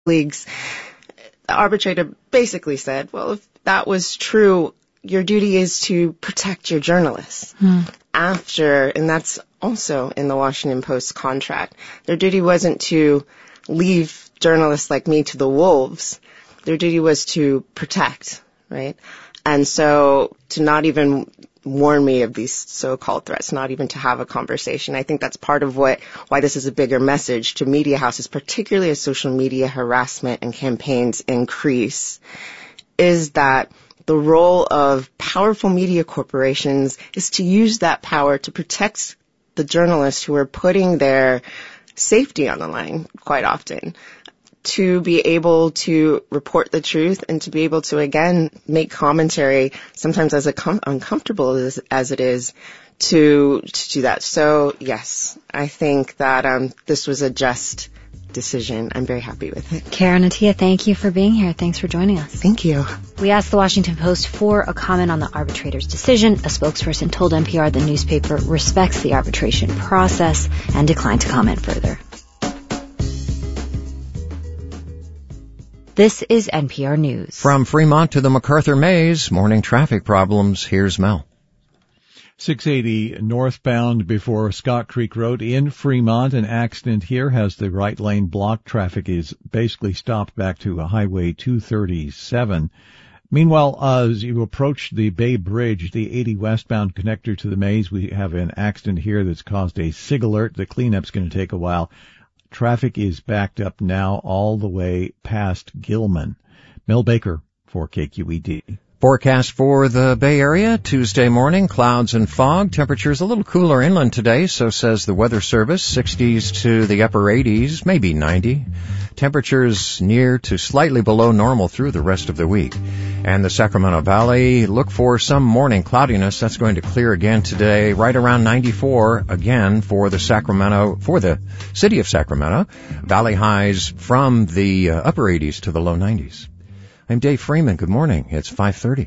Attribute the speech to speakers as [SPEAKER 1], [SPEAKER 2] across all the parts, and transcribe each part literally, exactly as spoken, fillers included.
[SPEAKER 1] leagues, the arbitrator basically said, well, if that was true, your duty is to protect your journalists. Hmm. After, and that's also in the Washington Post contract, their duty wasn't to leave journalists like me to the wolves. Their duty was to protect, right? And so to not even warn me of these so-called threats, not even to have a conversation. I think that's part of what, why this is a bigger message to media houses, particularly as social media harassment and campaigns increase, is that the role of powerful media corporations is to use that power to protect the journalists who are putting their safety on the line quite often, to be able to report the truth and to be able to, again, make commentary, sometimes as com- uncomfortable as, as it is, to, to do that. So, yes, I think that um, this was a just decision. I'm very happy with it.
[SPEAKER 2] Karen Attiah, thank you for being here. Thanks for joining us.
[SPEAKER 1] Thank you.
[SPEAKER 2] We asked the Washington Post for a comment on the arbitrator's decision. A spokesperson told N P R the newspaper respects the arbitration process and declined to comment further. This is N P R News.
[SPEAKER 3] From Fremont to the MacArthur Maze, morning traffic problems. Here's Mel.
[SPEAKER 4] six eighty northbound before Scott Creek Road in Fremont. An accident here has the right lane blocked. Traffic is basically stopped back to Highway two thirty-seven. Meanwhile, uh, as you approach the Bay Bridge, the eighty westbound connector to the Maze, we have an accident here that's caused a SIG alert. The cleanup's going to take a while. Traffic is backed up now all the way past Gilman. Mel Baker for K Q E D.
[SPEAKER 3] Forecast for the Bay Area, Tuesday morning, clouds and fog. Temperatures a little cooler inland today, so says the Weather Service. sixties to the upper eighties, maybe ninety. Temperatures near to slightly below normal through the rest of the week. And the Sacramento Valley, look for some morning cloudiness. That's going to clear again today, right around ninety-four again for the Sacramento, for the city of Sacramento. Valley highs from the uh, upper eighties to the low nineties. I'm Dave Freeman. Good morning. It's five thirty.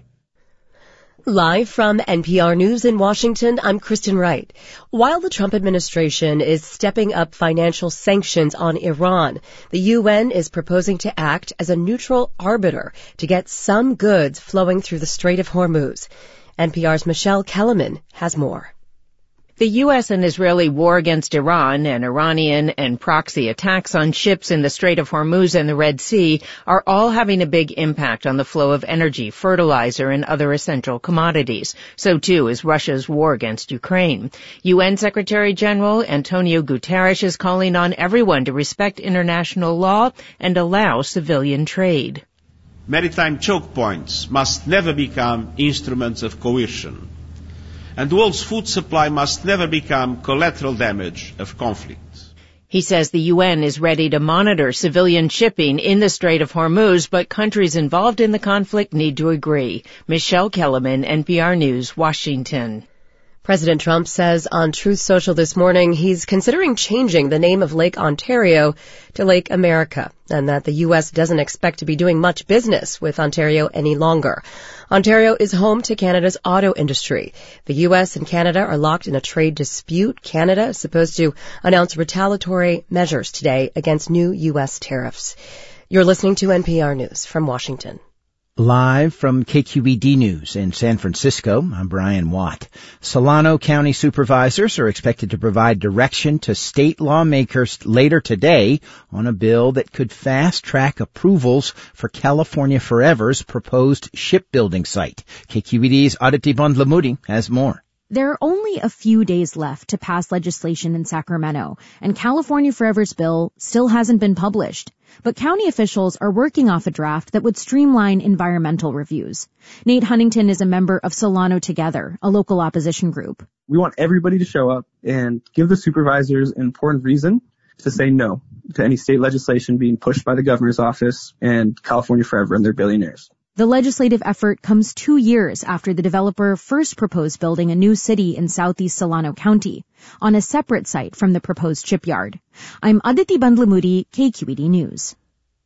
[SPEAKER 5] Live from N P R News in Washington, I'm Kristen Wright. While the Trump administration is stepping up financial sanctions on Iran, the U N is proposing to act as a neutral arbiter to get some goods flowing through the Strait of Hormuz. N P R's Michelle Kellerman has more.
[SPEAKER 6] The U S and Israeli war against Iran and Iranian and proxy attacks on ships in the Strait of Hormuz and the Red Sea are all having a big impact on the flow of energy, fertilizer, and other essential commodities. So, too, is Russia's war against Ukraine. U N Secretary General Antonio Guterres is calling on everyone to respect international law and allow civilian trade.
[SPEAKER 7] Maritime choke points must never become instruments of coercion, and the world's food supply must never become collateral damage of conflict.
[SPEAKER 6] He says the U N is ready to monitor civilian shipping in the Strait of Hormuz, but countries involved in the conflict need to agree. Michelle Kellerman, N P R News, Washington.
[SPEAKER 5] President Trump says on Truth Social this morning he's considering changing the name of Lake Ontario to Lake America, and that the U S doesn't expect to be doing much business with Ontario any longer. Ontario is home to Canada's auto industry. The U S and Canada are locked in a trade dispute. Canada is supposed to announce retaliatory measures today against new U S tariffs. You're listening to N P R News from Washington.
[SPEAKER 8] Live from K Q E D News in San Francisco, I'm Brian Watt. Solano County supervisors are expected to provide direction to state lawmakers later today on a bill that could fast-track approvals for California Forever's proposed shipbuilding site. K Q E D's Aditi Bandlamudi has more.
[SPEAKER 9] There are only a few days left to pass legislation in Sacramento, and California Forever's bill still hasn't been published. But county officials are working off a draft that would streamline environmental reviews. Nate Huntington is a member of Solano Together, a local opposition group.
[SPEAKER 10] We want everybody to show up and give the supervisors an important reason to say no to any state legislation being pushed by the governor's office and California Forever and their billionaires.
[SPEAKER 9] The legislative effort comes two years after the developer first proposed building a new city in southeast Solano County on a separate site from the proposed shipyard. I'm Aditi Bandlamudi, K Q E D News.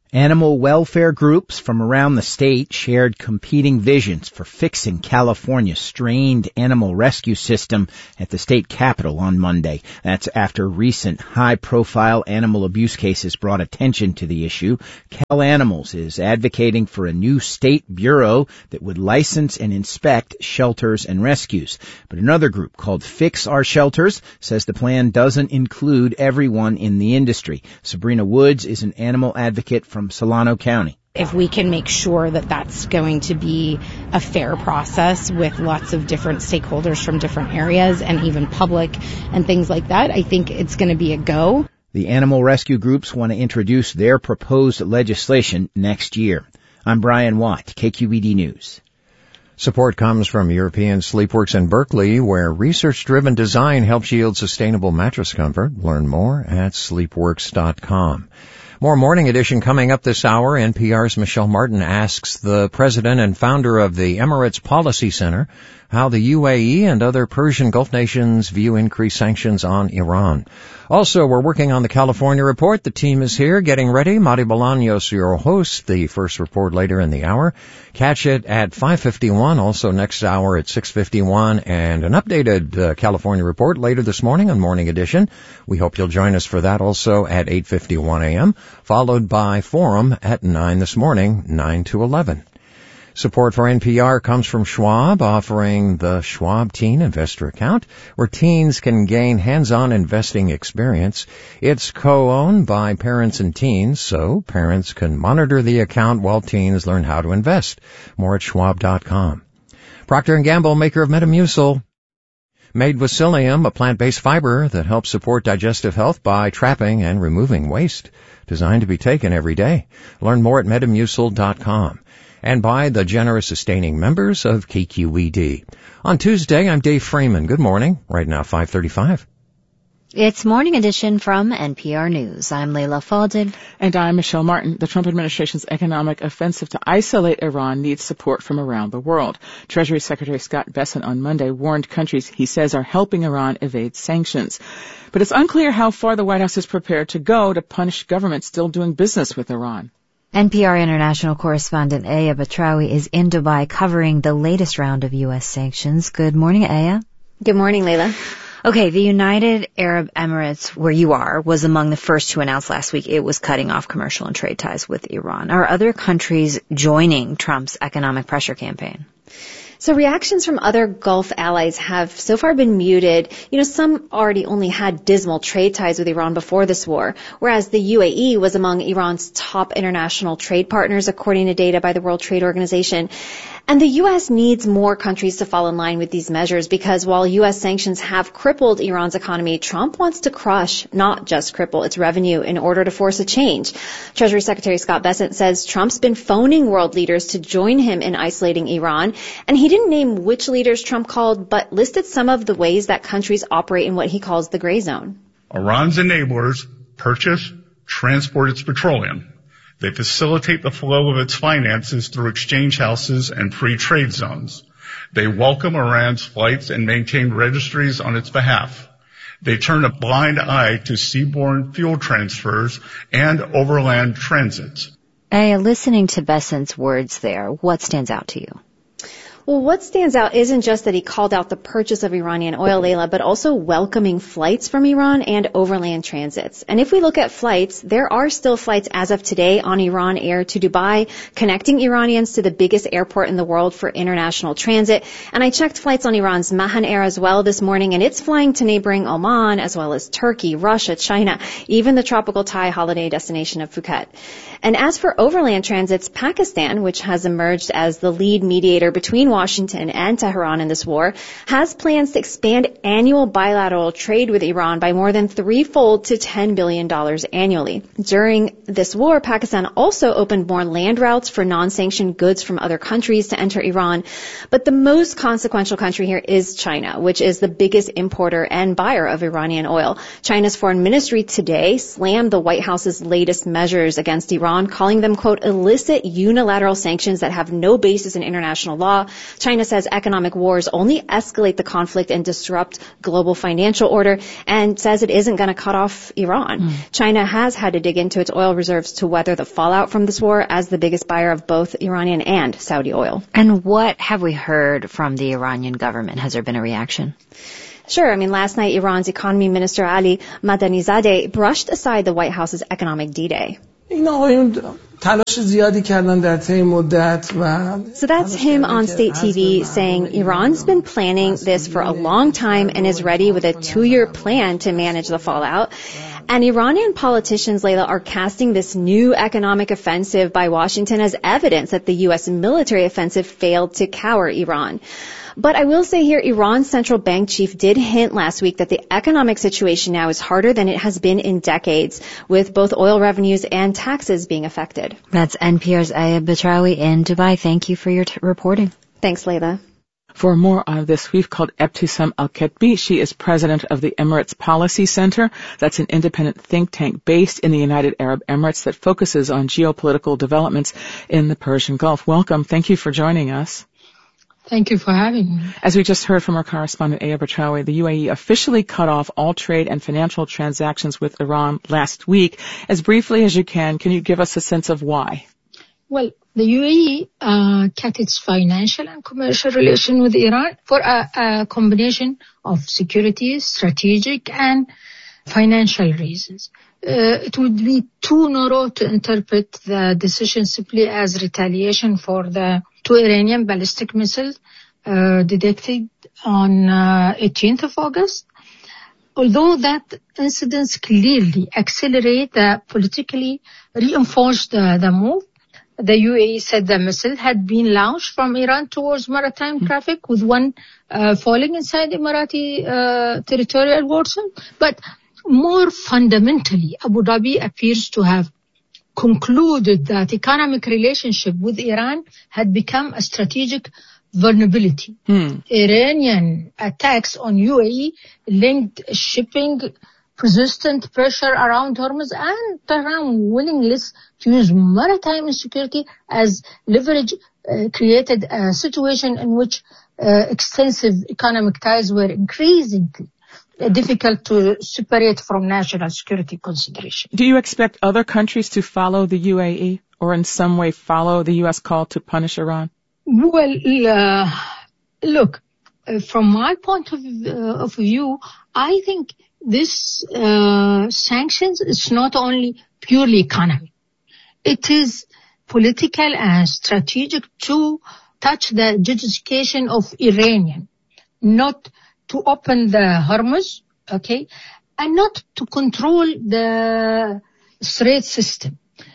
[SPEAKER 8] Animal welfare groups from around the state shared competing visions for fixing California's strained animal rescue system at the state capitol on Monday. That's after recent high-profile animal abuse cases brought attention to the issue. Cal Animals is advocating for a new state bureau that would license and inspect shelters and rescues. But another group called Fix Our Shelters says the plan doesn't include everyone in the industry. Sabrina Woods is an animal advocate from from Solano County.
[SPEAKER 11] If we can make sure that that's going to be a fair process with lots of different stakeholders from different areas and even public and things like that, I think it's going to be a go.
[SPEAKER 8] The animal rescue groups want to introduce their proposed legislation next year. I'm Brian Watt, K Q E D News.
[SPEAKER 3] Support comes from European Sleepworks in Berkeley, where research-driven design helps yield sustainable mattress comfort. Learn more at sleepworks dot com. More Morning Edition coming up this hour. N P R's Michelle Martin asks the president and founder of the Emirates Policy Center how the U A E and other Persian Gulf nations view increased sanctions on Iran. Also, we're working on the California Report. The team is here getting ready. Mari Bolaños, your host. The first report later in the hour. Catch it at five fifty-one, also next hour at six fifty-one, and an updated uh, California Report later this morning on Morning Edition. We hope you'll join us for that also at eight fifty-one a.m., followed by Forum at nine this morning, nine to eleven. Support for N P R comes from Schwab, offering the Schwab Teen Investor Account, where teens can gain hands-on investing experience. It's co-owned by parents and teens, so parents can monitor the account while teens learn how to invest. More at schwab dot com. Procter and Gamble, maker of Metamucil, made with psyllium, a plant-based fiber that helps support digestive health by trapping and removing waste, designed to be taken every day. Learn more at metamucil dot com. And by the generous sustaining members of K Q E D. On Tuesday, I'm Dave Freeman. Good morning. Right now, five thirty-five.
[SPEAKER 2] It's Morning Edition from N P R News. I'm Leila Fadel.
[SPEAKER 12] And I'm Michelle Martin. The Trump administration's economic offensive to isolate Iran needs support from around the world. Treasury Secretary Scott Bessent on Monday warned countries he says are helping Iran evade sanctions. But it's unclear how far the White House is prepared to go to punish governments still doing business with Iran.
[SPEAKER 2] N P R international correspondent Aya Batrawi is in Dubai covering the latest round of U S sanctions. Good morning, Aya.
[SPEAKER 13] Good morning, Leila.
[SPEAKER 2] Okay, the United Arab Emirates, where you are, was among the first to announce last week it was cutting off commercial and trade ties with Iran. Are other countries joining Trump's economic pressure campaign?
[SPEAKER 13] So reactions from other Gulf allies have so far been muted. You know, some already only had dismal trade ties with Iran before this war, whereas the U A E was among Iran's top international trade partners, according to data by the World Trade Organization. And the U S needs more countries to fall in line with these measures because while U S sanctions have crippled Iran's economy, Trump wants to crush, not just cripple, its revenue in order to force a change. Treasury Secretary Scott Bessent says Trump's been phoning world leaders to join him in isolating Iran, and he didn't name which leaders Trump called, but listed some of the ways that countries operate in what he calls the gray zone.
[SPEAKER 14] Iran's enablers purchase, transport its petroleum. They facilitate the flow of its finances through exchange houses and free trade zones. They welcome Iran's flights and maintain registries on its behalf. They turn a blind eye to seaborne fuel transfers and overland transits.
[SPEAKER 2] Hey, listening to Bessent's words there, what stands out to you?
[SPEAKER 13] Well, what stands out isn't just that he called out the purchase of Iranian oil, Leila, but also welcoming flights from Iran and overland transits. And if we look at flights, there are still flights as of today on Iran Air to Dubai, connecting Iranians to the biggest airport in the world for international transit. And I checked flights on Iran's Mahan Air as well this morning, and it's flying to neighboring Oman, as well as Turkey, Russia, China, even the tropical Thai holiday destination of Phuket. And as for overland transits, Pakistan, which has emerged as the lead mediator between Washington and Tehran in this war, has plans to expand annual bilateral trade with Iran by more than threefold to ten billion dollars annually. During this war, Pakistan also opened more land routes for non-sanctioned goods from other countries to enter Iran. But the most consequential country here is China, which is the biggest importer and buyer of Iranian oil. China's foreign ministry today slammed the White House's latest measures against Iran, calling them, quote, illicit unilateral sanctions that have no basis in international law. China says economic wars only escalate the conflict and disrupt global financial order, and says it isn't going to cut off Iran. Mm. China has had to dig into its oil reserves to weather the fallout from this war as the biggest buyer of both Iranian and Saudi oil.
[SPEAKER 2] And what have we heard from the Iranian government? Has there been a reaction?
[SPEAKER 13] Sure. I mean, last night, Iran's economy minister Ali Madanizadeh brushed aside the White House's economic D-Day. So that's him on state T V saying Iran's been planning this for a long time and is ready with a two-year plan to manage the fallout. And Iranian politicians, Layla, are casting this new economic offensive by Washington as evidence that the U S military offensive failed to cower Iran. But I will say here, Iran's central bank chief did hint last week that the economic situation now is harder than it has been in decades, with both oil revenues and taxes being affected.
[SPEAKER 2] That's N P R's Aya Batrawi in Dubai. Thank you for your t- reporting.
[SPEAKER 13] Thanks, Layla.
[SPEAKER 12] For more on this, we've called Ebtisam Al-Ketbi. She is president of the Emirates Policy Center. That's an independent think tank based in the United Arab Emirates that focuses on geopolitical developments in the Persian Gulf. Welcome. Thank you for joining us.
[SPEAKER 15] Thank you for having me.
[SPEAKER 12] As we just heard from our correspondent, Aya Batrawi, the U A E officially cut off all trade and financial transactions with Iran last week. As briefly as you can, can you give us a sense of why?
[SPEAKER 15] Well, the U A E uh, cut its financial and commercial relation with Iran for a, a combination of security, strategic, and financial reasons. Uh, it would be too narrow to interpret the decision simply as retaliation for the two Iranian ballistic missiles uh, detected on uh, eighteenth of August. Although that incidents clearly accelerate the politically reinforced uh, the move, the U A E said the missile had been launched from Iran towards maritime mm-hmm. traffic, with one uh, falling inside Emirati uh, territorial waters. But more fundamentally, Abu Dhabi appears to have concluded that economic relationship with Iran had become a strategic vulnerability. Hmm. Iranian attacks on U A E linked shipping, persistent pressure around Hormuz, and Tehran's willingness to use maritime insecurity as leverage uh, created a situation in which uh, extensive economic ties were increasingly difficult to separate from national security consideration.
[SPEAKER 12] Do you expect other countries to follow the U A E or in some way follow the U S call to punish Iran?
[SPEAKER 15] Well, uh, look, uh, from my point of, uh, of view, I think this uh, sanctions is not only purely economic. It is political and strategic to touch the justification of Iranian, not to open the Hormuz, okay, and not to control the Strait system.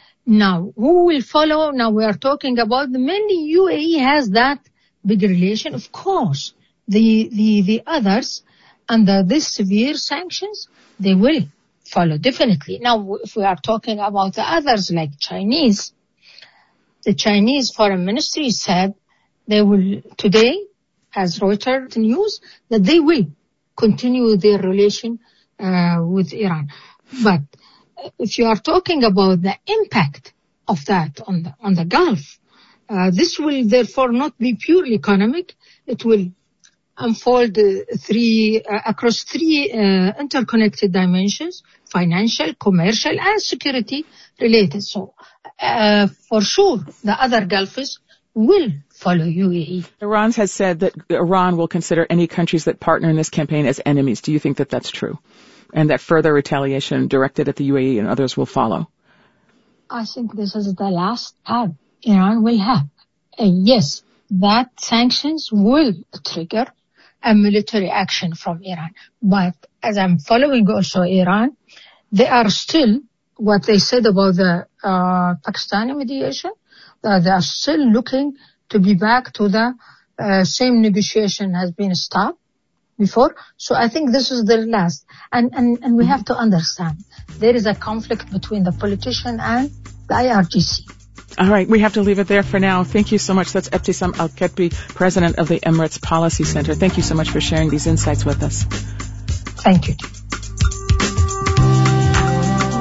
[SPEAKER 15] Now, who will follow? Now we are talking about the mainly U A E has that big relation. Of course, the, the, the others under this severe sanctions, they will follow definitely. Now, if we are talking about the others like Chinese, the Chinese Foreign Ministry said they will today, as Reuters news, that they will continue their relation uh, with Iran. But if you are talking about the impact of that on the on the Gulf, uh, this will therefore not be purely economic. It will unfold uh, three uh, across three uh, interconnected dimensions: financial, commercial, and security related. So, uh, for sure, the other Gulfists will follow U A E.
[SPEAKER 12] Iran has said that Iran will consider any countries that partner in this campaign as enemies. Do you think that that's true? And that further retaliation directed at the U A E and others will follow?
[SPEAKER 15] I think this is the last tab Iran will have. Uh, yes, that sanctions will trigger a military action from Iran. But as I'm following also Iran, they are still, what they said about the uh, Pakistani mediation, uh, they are still looking to be back to the uh, same negotiation has been stopped before. So I think this is the last. And, and, and we have to understand there is a conflict between the politician and the I R G C.
[SPEAKER 12] All right, we have to leave it there for now. Thank you so much. That's Ebtisam Al-Ketbi, president of the Emirates Policy Center. Thank you so much for sharing these insights with us.
[SPEAKER 15] Thank you.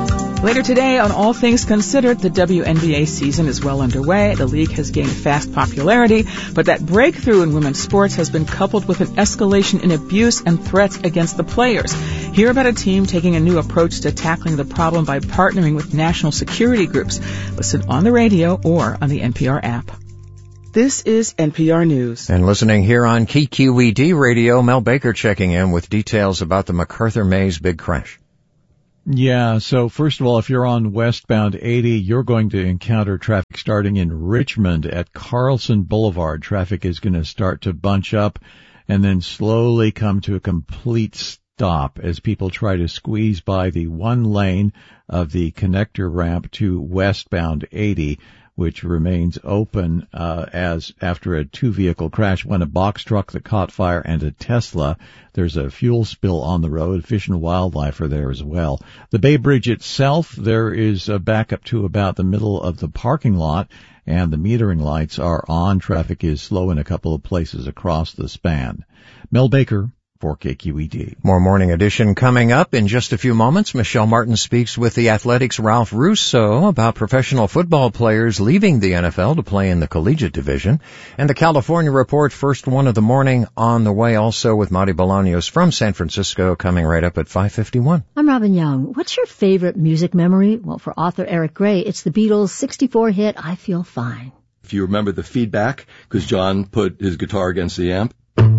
[SPEAKER 12] Later today, on All Things Considered, the W N B A season is well underway. The league has gained fast popularity, but that breakthrough in women's sports has been coupled with an escalation in abuse and threats against the players. Hear about a team taking a new approach to tackling the problem by partnering with national security groups. Listen on the radio or on the N P R app. This is N P R News.
[SPEAKER 3] And listening here on K Q E D Radio, Mel Baker checking in with details about the MacArthur-Mays big crash.
[SPEAKER 4] Yeah, so first of all, if you're on westbound eighty, you're going to encounter traffic starting in Richmond at Carlson Boulevard. Traffic is going to start to bunch up and then slowly come to a complete stop as people try to squeeze by the one lane of the connector ramp to westbound eighty, which remains open uh, as after a two-vehicle crash when a box truck that caught fire and a Tesla. There's a fuel spill on the road. Fish and Wildlife are there as well. The Bay Bridge itself, there is a backup to about the middle of the parking lot, and the metering lights are on. Traffic is slow in a couple of places across the span. Mel Baker for K Q E D.
[SPEAKER 3] More Morning Edition coming up in just a few moments. Michelle Martin speaks with the Athletics' Ralph Russo about professional football players leaving the N F L to play in the collegiate division. And the California Report, first one of the morning, on the way also with Marty Bolaños from San Francisco, coming right up at five fifty-one.
[SPEAKER 16] I'm Robin Young. What's your favorite music memory? Well, for author Eric Gray, it's the Beatles' sixty-four hit, I Feel Fine.
[SPEAKER 17] If you remember the feedback, because John put his guitar against the amp.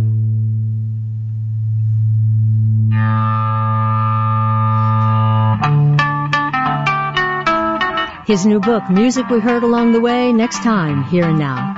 [SPEAKER 16] His new book, Music We Heard Along the Way, next time, Here and Now.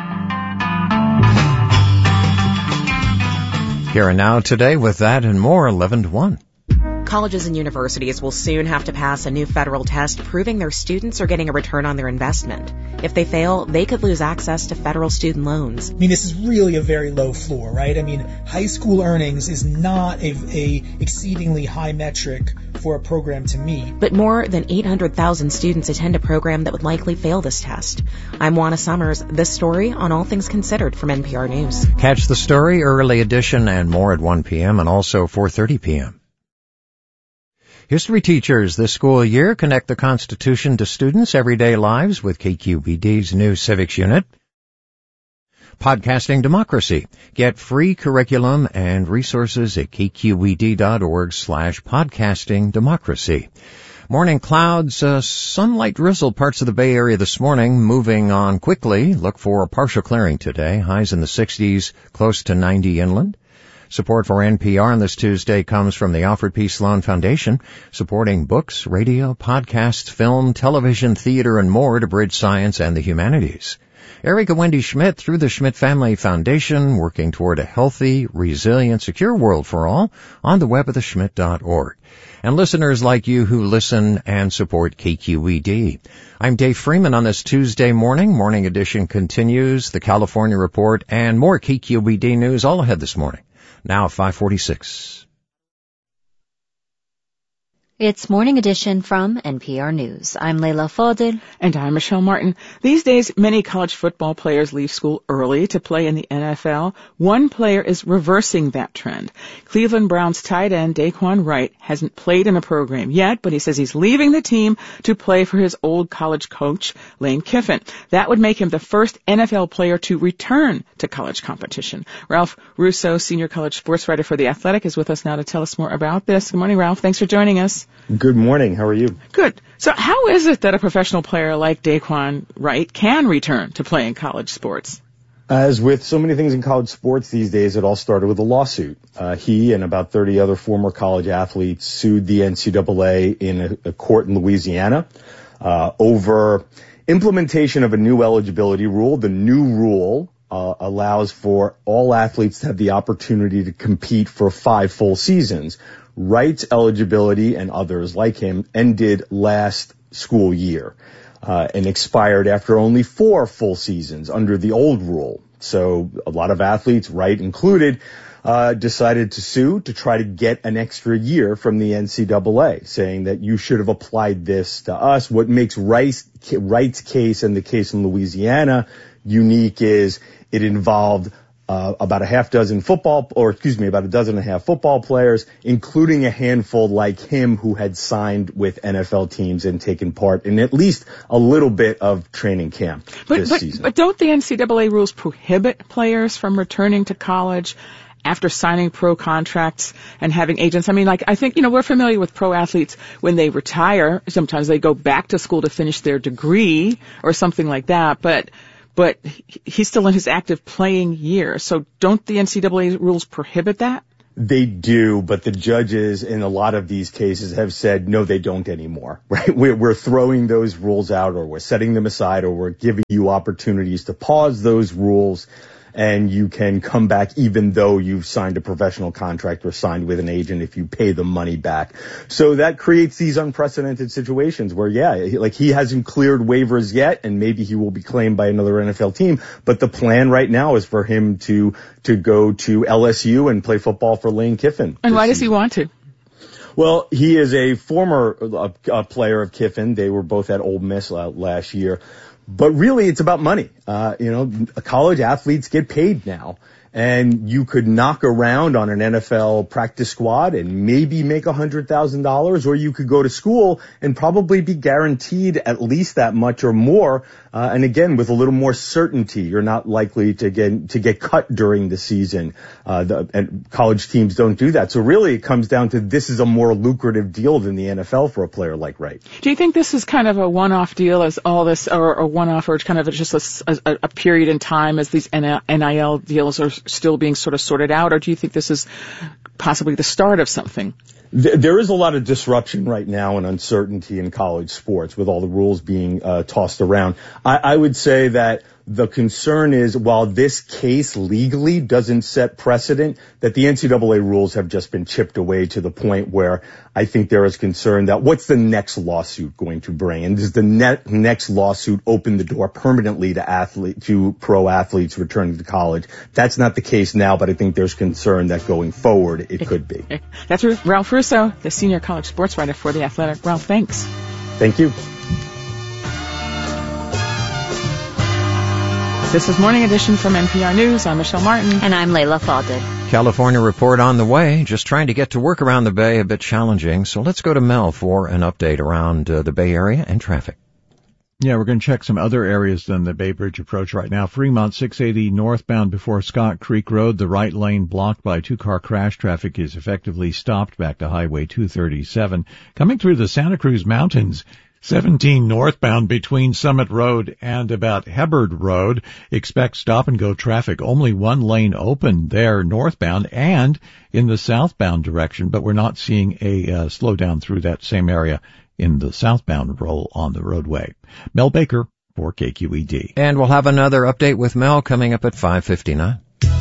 [SPEAKER 3] Here and Now today with that and more, eleven to one.
[SPEAKER 18] Colleges and universities will soon have to pass a new federal test proving their students are getting a return on their investment. If they fail, they could lose access to federal student loans.
[SPEAKER 19] I mean, this is really a very low floor, right? I mean, high school earnings is not a, a exceedingly high metric for a program to meet.
[SPEAKER 18] But more than eight hundred thousand students attend a program that would likely fail this test. I'm Juana Summers. This story on All Things Considered from N P R News.
[SPEAKER 3] Catch the story, early edition, and more at one p.m. and also four thirty p.m. History teachers this school year connect the Constitution to students' everyday lives with K Q B D's new civics unit. Podcasting Democracy. Get free curriculum and resources at kqed.org slash podcasting democracy. Morning clouds, uh, sunlight drizzle parts of the Bay Area this morning, moving on quickly. Look for a partial clearing today. Highs in the sixties, close to ninety inland. Support for N P R on this Tuesday comes from the Alfred P. Sloan Foundation, supporting books, radio, podcasts, film, television, theater, and more to bridge science and the humanities. Erica Wendy Schmidt through the Schmidt Family Foundation, working toward a healthy, resilient, secure world for all on the web of the schmidt dot org. And listeners like you who listen and support K Q E D. I'm Dave Freeman on this Tuesday morning. Morning Edition continues, the California Report, and more K Q E D news all ahead this morning. Now five forty-six.
[SPEAKER 2] It's Morning Edition from N P R News. I'm Leila Fadel.
[SPEAKER 12] And I'm Michelle Martin. These days, many college football players leave school early to play in the N F L. One player is reversing that trend. Cleveland Browns tight end Daquan Wright hasn't played in a program yet, but he says he's leaving the team to play for his old college coach, Lane Kiffin. That would make him the first N F L player to return to college competition. Ralph Russo, senior college sports writer for The Athletic, is with us now to tell us more about this. Good morning, Ralph. Thanks for joining us.
[SPEAKER 20] Good morning. How are you?
[SPEAKER 12] Good. So how is it that a professional player like Daquan Wright can return to playing college sports?
[SPEAKER 20] As with so many things in college sports these days, it all started with a lawsuit. Uh, he and about thirty other former college athletes sued the N C double A in a, a court in Louisiana uh, over implementation of a new eligibility rule. The new rule uh, allows for all athletes to have the opportunity to compete for five full seasons. Wright's eligibility and others like him ended last school year uh, and expired after only four full seasons under the old rule. So a lot of athletes, Wright included, uh, decided to sue to try to get an extra year from the N C double A, saying that you should have applied this to us. What makes Wright's, Wright's case and the case in Louisiana unique is it involved uh, about a half dozen football, or excuse me, about a dozen and a half football players, including a handful like him who had signed with N F L teams and taken part in at least a little bit of training camp
[SPEAKER 12] but,
[SPEAKER 20] this
[SPEAKER 12] but,
[SPEAKER 20] season.
[SPEAKER 12] But don't the N C double A rules prohibit players from returning to college after signing pro contracts and having agents? I mean, like, I think, you know, we're familiar with pro athletes when they retire. Sometimes they go back to school to finish their degree or something like that, but but he's still in his active playing year. So don't the N C double A rules prohibit that?
[SPEAKER 20] They do, but the judges in a lot of these cases have said, no, they don't anymore, right? We're, we're throwing those rules out, or we're setting them aside, or we're giving you opportunities to pause those rules, and you can come back even though you've signed a professional contract or signed with an agent if you pay the money back. So that creates these unprecedented situations where, yeah, like he hasn't cleared waivers yet, and maybe he will be claimed by another N F L team. But the plan right now is for him to to go to L S U and play football for Lane Kiffin.
[SPEAKER 12] And why does he want to?
[SPEAKER 20] Well, he is a former uh, uh, player of Kiffin. They were both at Ole Miss uh, last year. But really, it's about money. Uh, you know, college athletes get paid now. And you could knock around on an N F L practice squad and maybe make one hundred thousand dollars, or you could go to school and probably be guaranteed at least that much or more. Uh, and again, with a little more certainty, you're not likely to get to get cut during the season. Uh, the, and college teams don't do that. So really, it comes down to this is a more lucrative deal than the N F L for a player like Wright.
[SPEAKER 12] Do you think this is kind of a one-off deal, as all this, or a one-off, or kind of just a, a, a period in time as these N I L deals are still being sort of sorted out, or do you think this is possibly the start of something?
[SPEAKER 20] There is a lot of disruption right now and uncertainty in college sports with all the rules being uh, tossed around. I, I would say that the concern is, while this case legally doesn't set precedent, that the N C double A rules have just been chipped away to the point where I think there is concern that what's the next lawsuit going to bring? And does the net, next lawsuit open the door permanently to athlete, to pro athletes returning to college? That's not the case now, but I think there's concern that going forward it could be.
[SPEAKER 12] That's Ralph Russo, the senior college sports writer for The Athletic. Ralph, thanks.
[SPEAKER 20] Thank you.
[SPEAKER 12] This is Morning Edition from N P R News. I'm Michelle Martin.
[SPEAKER 2] And I'm Layla Falded.
[SPEAKER 3] California report on the way. Just trying to get to work around the Bay, a bit challenging. So let's go to Mel for an update around uh, the Bay Area and traffic.
[SPEAKER 4] Yeah, we're going to check some other areas than the Bay Bridge approach right now. Fremont six eighty northbound before Scott Creek Road. The right lane blocked by two-car crash. Traffic is effectively stopped back to Highway two thirty-seven. Coming through the Santa Cruz Mountains, seventeen northbound between Summit Road and about Hebbard Road. Expect stop-and-go traffic. Only one lane open there northbound and in the southbound direction, but we're not seeing a uh, slowdown through that same area in the southbound roll on the roadway. Mel Baker for K Q E D.
[SPEAKER 3] And we'll have another update with Mel coming up at five fifty-nine.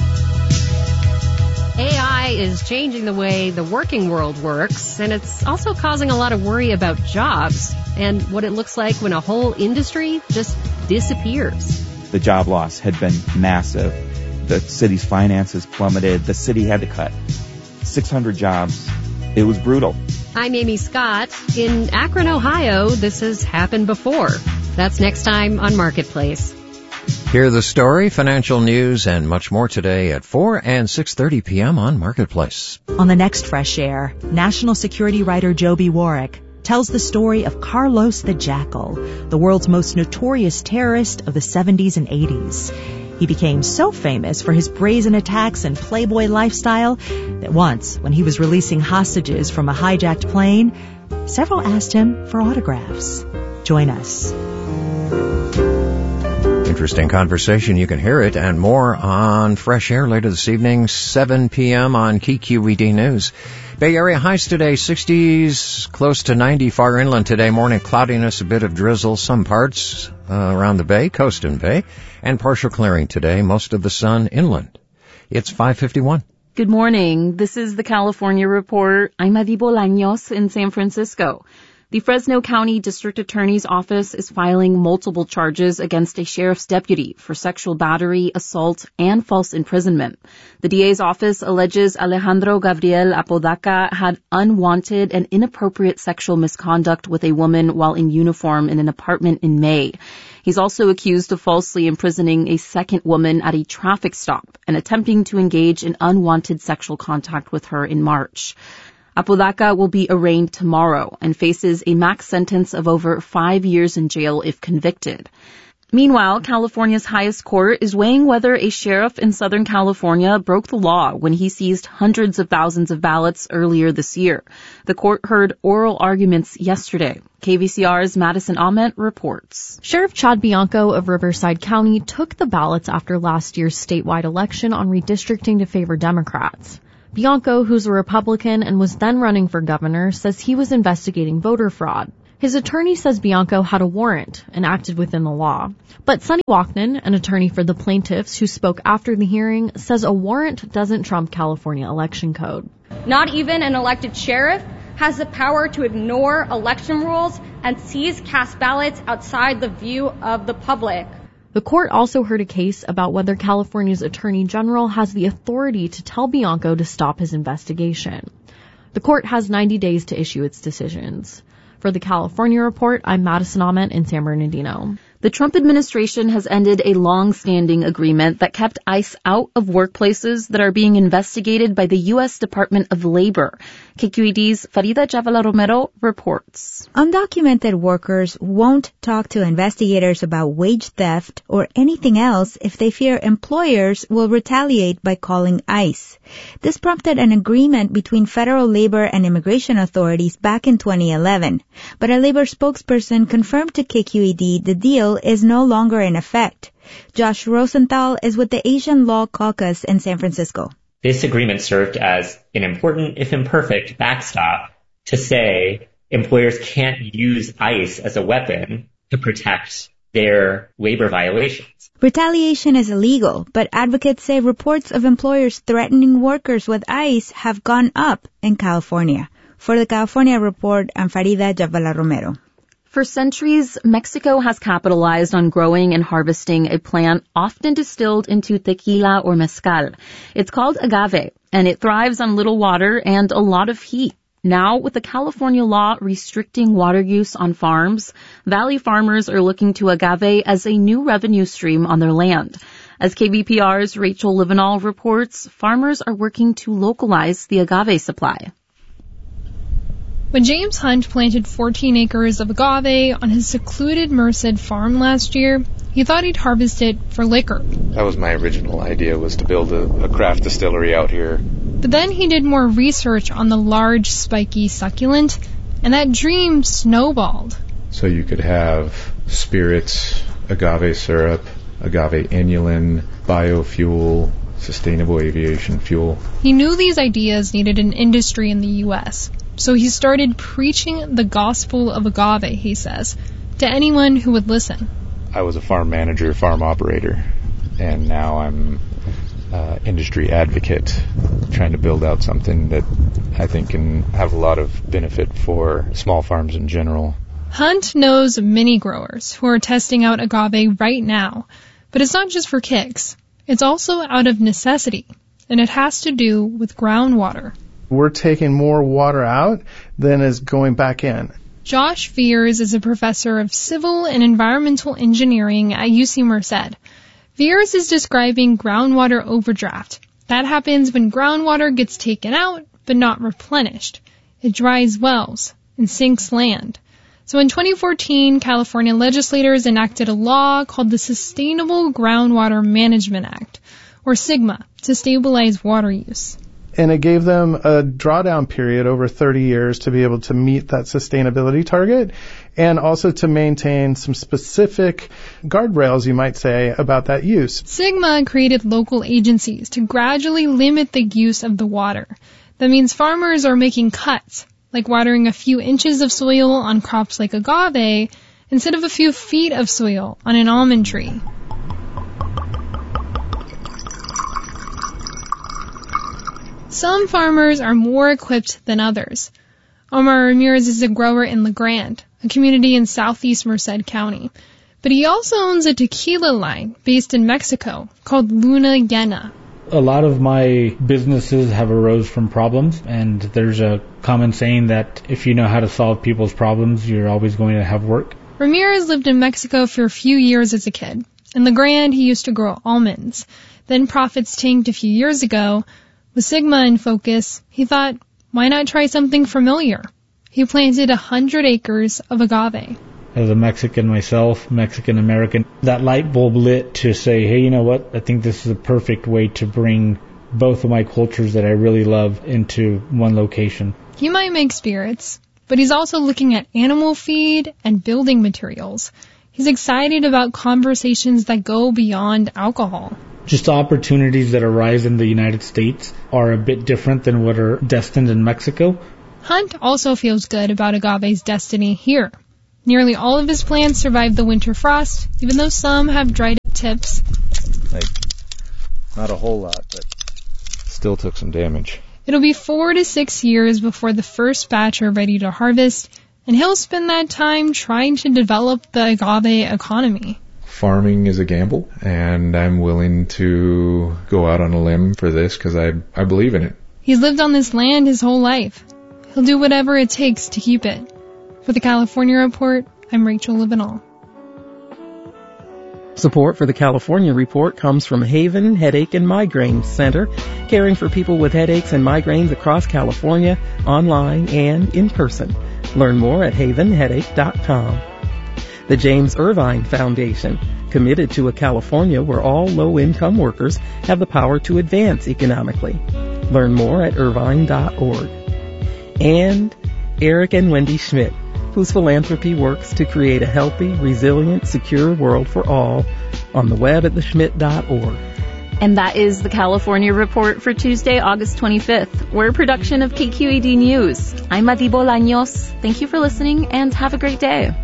[SPEAKER 21] A I is changing the way the working world works, and it's also causing a lot of worry about jobs and what it looks like when a whole industry just disappears.
[SPEAKER 22] The job loss had been massive. The city's finances plummeted. The city had to cut six hundred jobs. It was brutal.
[SPEAKER 21] I'm Amy Scott. In Akron, Ohio, this has happened before. That's next time on Marketplace.
[SPEAKER 3] Hear the story, financial news, and much more today at four and six thirty p.m. on Marketplace.
[SPEAKER 23] On the next Fresh Air, national security writer Joby Warwick tells the story of Carlos the Jackal, the world's most notorious terrorist of the seventies and eighties. He became so famous for his brazen attacks and playboy lifestyle that once, when he was releasing hostages from a hijacked plane, several asked him for autographs. Join us.
[SPEAKER 3] Interesting conversation. You can hear it and more on Fresh Air later this evening, seven p.m. on K Q E D News. Bay Area highs today, sixties, close to ninety far inland today. Morning cloudiness, a bit of drizzle, some parts uh, around the bay, coast and bay, and partial clearing today, most of the sun inland. It's five fifty-one.
[SPEAKER 24] Good morning. This is the California Report. I'm Adi Bolaños in San Francisco.
[SPEAKER 1] The Fresno County District Attorney's Office is filing multiple charges against a sheriff's deputy for sexual battery, assault, and false imprisonment. The D A's office alleges Alejandro Gabriel Apodaca had unwanted and inappropriate sexual misconduct with a woman while in uniform in an apartment in May. He's also accused of falsely imprisoning a second woman at a traffic stop and attempting to engage in unwanted sexual contact with her in March. Apodaca will be arraigned tomorrow and faces a max sentence of over five years in jail if convicted. Meanwhile, California's highest court is weighing whether a sheriff in Southern California broke the law when he seized hundreds of thousands of ballots earlier this year. The court heard oral arguments yesterday. K V C R's Madison Ahmet reports.
[SPEAKER 6] Sheriff Chad Bianco of Riverside County took the ballots after last year's statewide election on redistricting to favor Democrats. Bianco, who's a Republican and was then running for governor, says he was investigating voter fraud. His attorney says Bianco had a warrant and acted within the law. But Sonny Walkman, an attorney for the plaintiffs who spoke after the hearing, says a warrant doesn't trump California election code.
[SPEAKER 7] Not even an elected sheriff has the power to ignore election rules and seize cast ballots outside the view of the public.
[SPEAKER 6] The court also heard a case about whether California's Attorney General has the authority to tell Bianco to stop his investigation. The court has ninety days to issue its decisions. For the California Report, I'm Madison Ahmet in San Bernardino.
[SPEAKER 1] The Trump administration has ended a long-standing agreement that kept ICE out of workplaces that are being investigated by the U S Department of Labor. K Q E D's Farida Chavala Romero reports.
[SPEAKER 24] Undocumented workers won't talk to investigators about wage theft or anything else if they fear employers will retaliate by calling ICE. This prompted an agreement between federal labor and immigration authorities back in twenty eleven. But a labor spokesperson confirmed to K Q E D the deal is no longer in effect. Josh Rosenthal is with the Asian Law Caucus in San Francisco.
[SPEAKER 25] This agreement served as an important, if imperfect, backstop to say employers can't use ICE as a weapon to protect their labor violations.
[SPEAKER 24] Retaliation is illegal, but advocates say reports of employers threatening workers with ICE have gone up in California. For the California Report, I'm Farida Chavala Romero.
[SPEAKER 1] For centuries, Mexico has capitalized on growing and harvesting a plant often distilled into tequila or mezcal. It's called agave, and it thrives on little water and a lot of heat. Now, with the California law restricting water use on farms, Valley farmers are looking to agave as a new revenue stream on their land. As K B P R's Rachel Livenall reports, farmers are working to localize the agave supply.
[SPEAKER 26] When James Hunt planted fourteen acres of agave on his secluded Merced farm last year, he thought he'd harvest it for liquor.
[SPEAKER 27] That was my original idea, was to build a, a craft distillery out here.
[SPEAKER 26] But then he did more research on the large, spiky succulent, and that dream snowballed.
[SPEAKER 27] So you could have spirits, agave syrup, agave inulin, biofuel, sustainable aviation fuel.
[SPEAKER 26] He knew these ideas needed an industry in the U S, so he started preaching the gospel of agave, he says, to anyone who would listen.
[SPEAKER 27] I was a farm manager, farm operator, and now I'm uh, industry advocate, trying to build out something that I think can have a lot of benefit for small farms in general.
[SPEAKER 26] Hunt knows mini growers who are testing out agave right now, but it's not just for kicks. It's also out of necessity, and it has to do with groundwater.
[SPEAKER 28] We're taking more water out than is going back in.
[SPEAKER 26] Josh Veers is a professor of civil and environmental engineering at U C Merced. Veers is describing groundwater overdraft. That happens when groundwater gets taken out but not replenished. It dries wells and sinks land. So in twenty fourteen, California legislators enacted a law called the Sustainable Groundwater Management Act, or SGMA, to stabilize water use.
[SPEAKER 28] And it gave them a drawdown period over thirty years to be able to meet that sustainability target, and also to maintain some specific guardrails, you might say, about that use.
[SPEAKER 26] SGMA created local agencies to gradually limit the use of the water. That means farmers are making cuts, like watering a few inches of soil on crops like agave instead of a few feet of soil on an almond tree. Some farmers are more equipped than others. Omar Ramirez is a grower in La Grande, a community in southeast Merced County. But he also owns a tequila line based in Mexico called Luna Llena.
[SPEAKER 5] A lot of my businesses have arose from problems, and there's a common saying that if you know how to solve people's problems, you're always going to have work.
[SPEAKER 26] Ramirez lived in Mexico for a few years as a kid. In La Grande, he used to grow almonds. Then profits tanked a few years ago. With Sigma in focus, he thought, why not try something familiar? He planted a hundred acres of agave.
[SPEAKER 5] As a Mexican myself, Mexican-American, that light bulb lit to say, hey, you know what? I think this is a perfect way to bring both of my cultures that I really love into one location.
[SPEAKER 26] He might make spirits, but he's also looking at animal feed and building materials. He's excited about conversations that go beyond alcohol.
[SPEAKER 5] Just opportunities that arise in the United States are a bit different than what are destined in Mexico.
[SPEAKER 26] Hunt also feels good about agave's destiny here. Nearly all of his plants survived the winter frost, even though some have dried up tips.
[SPEAKER 27] Like, not a whole lot, but still took some damage.
[SPEAKER 26] It'll be four to six years before the first batch are ready to harvest, and he'll spend that time trying to develop the agave economy.
[SPEAKER 27] Farming is a gamble, and I'm willing to go out on a limb for this because I, I believe in it.
[SPEAKER 26] He's lived on this land his whole life. He'll do whatever it takes to keep it. For the California Report, I'm Rachel Livenall.
[SPEAKER 8] Support for the California Report comes from Haven Headache and Migraine Center, caring for people with headaches and migraines across California, online and in person. Learn more at haven headache dot com. The James Irvine Foundation, committed to a California where all low-income workers have the power to advance economically. Learn more at irvine dot org. And Eric and Wendy Schmidt, whose philanthropy works to create a healthy, resilient, secure world for all, on the web at the schmidt dot org.
[SPEAKER 1] And that is the California Report for Tuesday, August twenty-fifth. We're a production of K Q E D News. I'm Madi Bolaños. Thank you for listening and have a great day.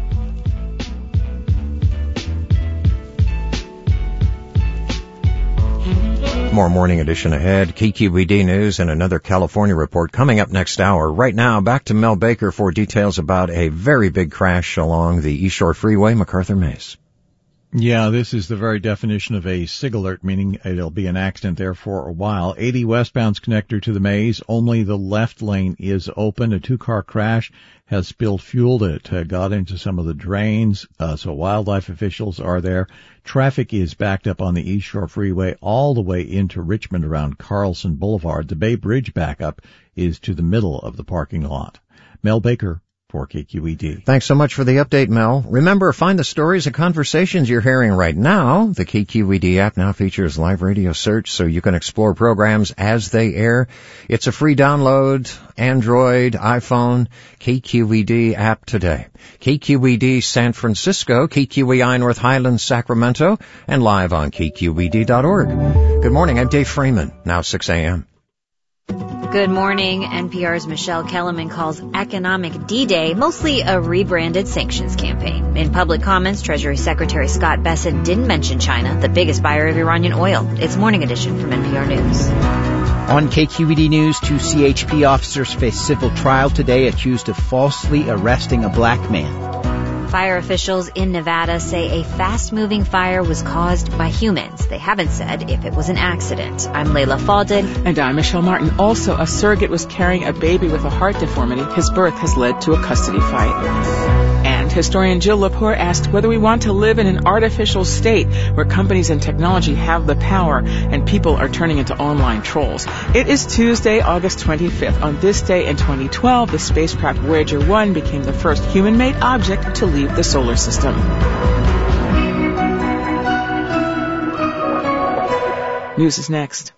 [SPEAKER 3] More Morning Edition ahead. K Q E D News and another California report coming up next hour. Right now, back to Mel Baker for details about a very big crash along the East Shore Freeway, MacArthur Maze.
[SPEAKER 4] Yeah, this is the very definition of a SIG alert, meaning it'll be an accident there for a while. eighty westbound's connector to the maze. Only the left lane is open. A two-car crash has spilled fuel that uh, got into some of the drains, uh, so wildlife officials are there. Traffic is backed up on the East Shore Freeway all the way into Richmond around Carlson Boulevard. The Bay Bridge backup is to the middle of the parking lot. Mel Baker for K Q E D.
[SPEAKER 3] Thanks so much for the update, Mel. Remember, find the stories and conversations you're hearing right now. The K Q E D app now features live radio search, so you can explore programs as they air. It's a free download, Android, iPhone, K Q E D app today. K Q E D San Francisco, K Q E I North Highlands, Sacramento, and live on K Q E D dot org. Good morning, I'm Dave Freeman, now six a.m.
[SPEAKER 2] Good morning. N P R's Michelle Kellerman calls Economic D-Day mostly a rebranded sanctions campaign. In public comments, Treasury Secretary Scott Bessent didn't mention China, the biggest buyer of Iranian oil. It's Morning Edition from N P R News.
[SPEAKER 9] On K Q E D News, two C H P officers face civil trial today accused of falsely arresting a black man.
[SPEAKER 2] Fire officials in Nevada say a fast-moving fire was caused by humans. They haven't said if it was an accident. I'm Layla Faldin.
[SPEAKER 12] And I'm Michelle Martin. Also, a surrogate was carrying a baby with a heart deformity. His birth has led to a custody fight. And historian Jill Lepore asked whether we want to live in an artificial state where companies and technology have the power and people are turning into online trolls. It is Tuesday, August twenty-fifth. On this day in twenty twelve, the spacecraft Voyager one became the first human-made object to leave the solar system. News is next.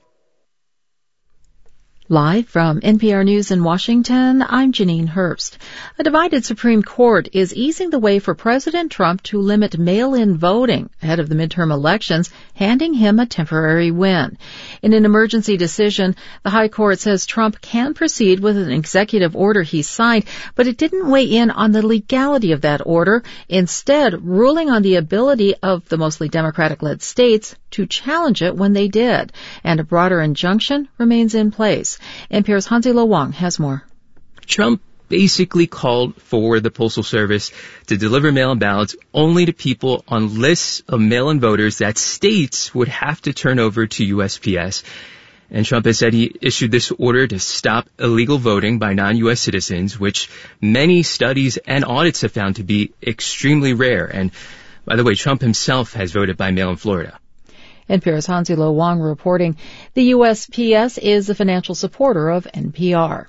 [SPEAKER 10] Live from N P R News in Washington, I'm Janine Herbst. A divided Supreme Court is easing the way for President Trump to limit mail-in voting ahead of the midterm elections, handing him a temporary win. In an emergency decision, the High Court says Trump can proceed with an executive order he signed, but it didn't weigh in on the legality of that order, instead ruling on the ability of the mostly Democratic-led states to challenge it when they did. And a broader injunction remains in place. N P R's Hansi Lo Wang has more.
[SPEAKER 11] Trump basically called for the Postal Service to deliver mail-in ballots only to people on lists of mail-in voters that states would have to turn over to U S P S. And Trump has said he issued this order to stop illegal voting by non-U S citizens, which many studies and audits have found to be extremely rare. And by the way, Trump himself has voted by mail in Florida.
[SPEAKER 10] N P R's Hansi Lo Wang reporting the U S P S is a financial supporter of N P R.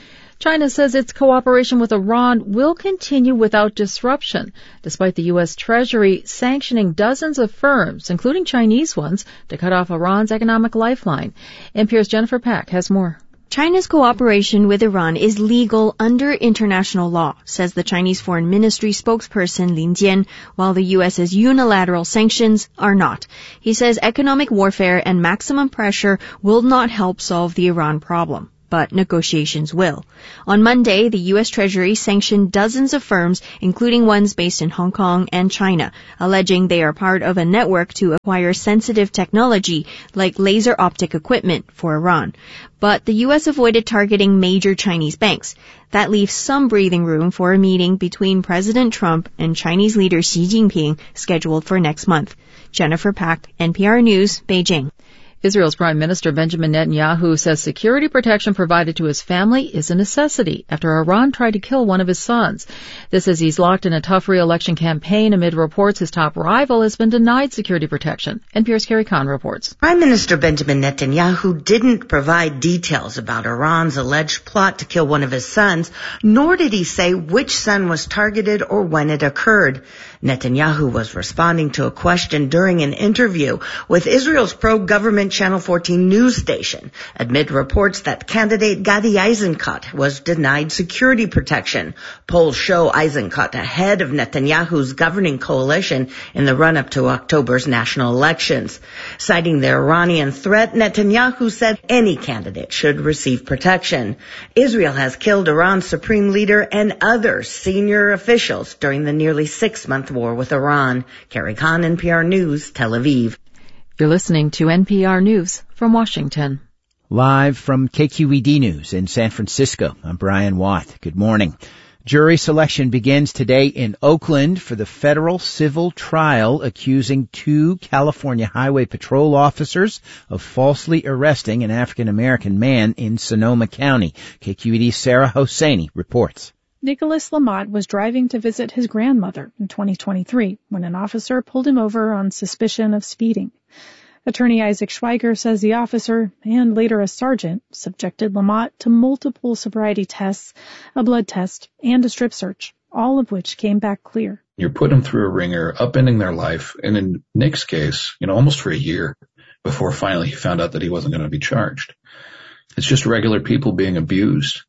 [SPEAKER 10] China says its cooperation with Iran will continue without disruption, despite the U S Treasury sanctioning dozens of firms, including Chinese ones, to cut off Iran's economic lifeline. N P R's Jennifer Pack has more.
[SPEAKER 13] China's cooperation with Iran is legal under international law, says the Chinese Foreign Ministry spokesperson Lin Jian, while the U S's unilateral sanctions are not. He says economic warfare and maximum pressure will not help solve the Iran problem, but negotiations will. On Monday, the U S Treasury sanctioned dozens of firms, including ones based in Hong Kong and China, alleging they are part of a network to acquire sensitive technology like laser optic equipment for Iran. But the U S avoided targeting major Chinese banks. That leaves some breathing room for a meeting between President Trump and Chinese leader Xi Jinping scheduled for next month. Jennifer Pack, N P R News, Beijing.
[SPEAKER 10] Israel's Prime Minister Benjamin Netanyahu says security protection provided to his family is a necessity after Iran tried to kill one of his sons. This as he's locked in a tough re-election campaign amid reports his top rival has been denied security protection. N P R's Carrie Kahn reports.
[SPEAKER 14] Prime Minister Benjamin Netanyahu didn't provide details about Iran's alleged plot to kill one of his sons, nor did he say which son was targeted or when it occurred. Netanyahu was responding to a question during an interview with Israel's pro-government Channel fourteen news station amid reports that candidate Gadi Eisenkot was denied security protection. Polls show Eisenkot ahead of Netanyahu's governing coalition in the run-up to October's national elections. Citing the Iranian threat, Netanyahu said any candidate should receive protection. Israel has killed Iran's supreme leader and other senior officials during the nearly six-month war with Iran. Carrie Kahn, N P R News, Tel Aviv.
[SPEAKER 10] You're listening to N P R News from Washington.
[SPEAKER 9] Live from K Q E D News in San Francisco, I'm Brian Watt. Good morning. Jury selection begins today in Oakland for the federal civil trial accusing two California Highway Patrol officers of falsely arresting an African-American man in Sonoma County. K Q E D's Sarah Hosseini reports.
[SPEAKER 15] Nicholas Lamott was driving to visit his grandmother in twenty twenty-three when an officer pulled him over on suspicion of speeding. Attorney Isaac Schweiger says the officer, and later a sergeant, subjected Lamott to multiple sobriety tests, a blood test, and a strip search, all of which came back clear.
[SPEAKER 16] You're putting them through a ringer, upending their life, and in Nick's case, you know, almost for a year before finally he found out that he wasn't going to be charged. It's just regular people being abused.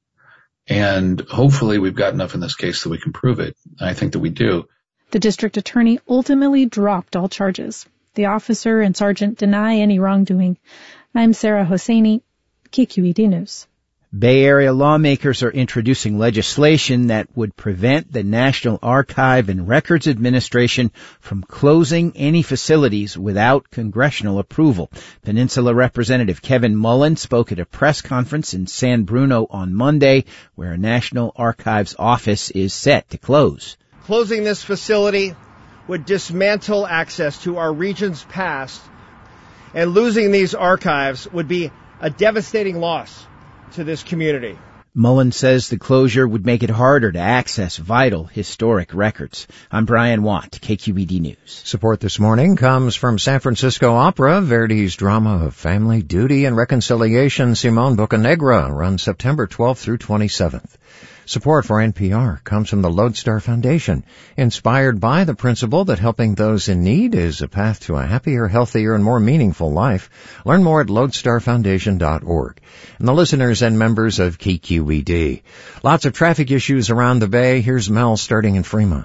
[SPEAKER 16] And hopefully we've got enough in this case that we can prove it. I think that we do.
[SPEAKER 15] The district attorney ultimately dropped all charges. The officer and sergeant deny any wrongdoing. I'm Sarah Hosseini, K Q E D News.
[SPEAKER 9] Bay Area lawmakers are introducing legislation that would prevent the National Archive and Records Administration from closing any facilities without congressional approval. Peninsula Representative Kevin Mullen spoke at a press conference in San Bruno on Monday, where a National Archives office is set to close.
[SPEAKER 17] Closing this facility would dismantle access to our region's past, and losing these archives would be a devastating loss to this community.
[SPEAKER 9] Mullen says the closure would make it harder to access vital historic records. I'm Brian Watt, K Q E D News.
[SPEAKER 3] Support this morning comes from San Francisco Opera. Verdi's drama of family, duty, and reconciliation, Simón Bocanegra, runs September twelfth through twenty-seventh. Support for N P R comes from the Lodestar Foundation, inspired by the principle that helping those in need is a path to a happier, healthier, and more meaningful life. Learn more at lodestar foundation dot org. And the listeners and members of K Q E D. Lots of traffic issues around the Bay. Here's Mel starting in Fremont.